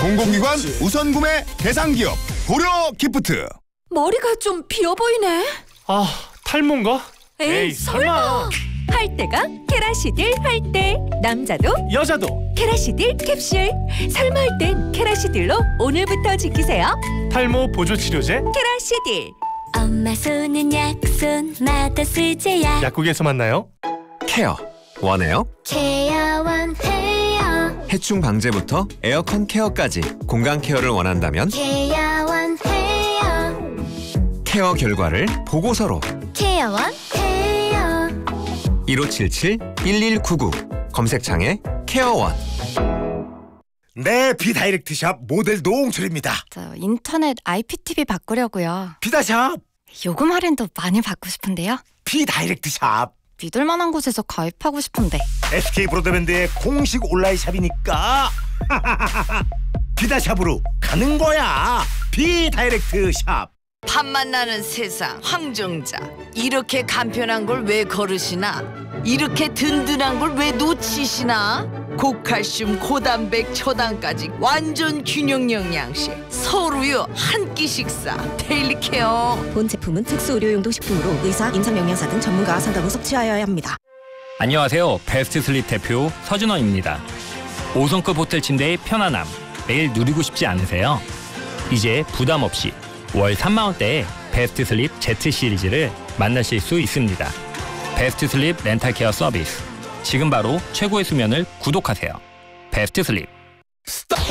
공공기관 우선 구매 대상 기업 고려 기프트. 머리가 좀 비어 보이네. 아, 탈모인가? 에이 설마. 할 때가 케라시딜 할 때. 남자도 여자도 케라시딜 캡슐. 설마 할 땐 케라시딜로 오늘부터 지키세요. 탈모 보조 치료제 케라시딜. 엄마 손은 약손마다 쓰제야. 약국에서 만나요. 케어 원해요? 케어원 해요. 해충 방제부터 에어컨 케어까지 공간 케어를 원한다면 케어원 해요. 케어 결과를 보고서로 케어원 해요. 1577-1199 검색창에 케어원. 네, 비다이렉트샵 모델 노홍철입니다. 저 인터넷 IPTV 바꾸려고요. 비다샵, 요금 할인도 많이 받고 싶은데요. 비다이렉트샵. 믿을 만한 곳에서 가입하고 싶은데. SK 브로드밴드의 공식 온라인 샵이니까 비다샵으로 가는 거야. 비다이렉트샵. 밥맛 나는 세상 황정자. 이렇게 간편한 걸 왜 거르시나? 이렇게 든든한 걸 왜 놓치시나? 고칼슘, 고단백, 초당까지 완전 균형 영양식. 서울우유 한 끼 식사 데일리 케어. 본 제품은 특수 의료용도 식품으로 의사, 임상영양사 등 전문가 상담 후 섭취하여야 합니다. 안녕하세요. 베스트 슬립 대표 서준원입니다. 5성급 호텔 침대의 편안함 매일 누리고 싶지 않으세요? 이제 부담 없이 월 3만 원대의 베스트 슬립 Z 시리즈를 만나실 수 있습니다. 베스트 슬립 렌탈 케어 서비스. 지금 바로 최고의 수면을 구독하세요. 베스트 슬립.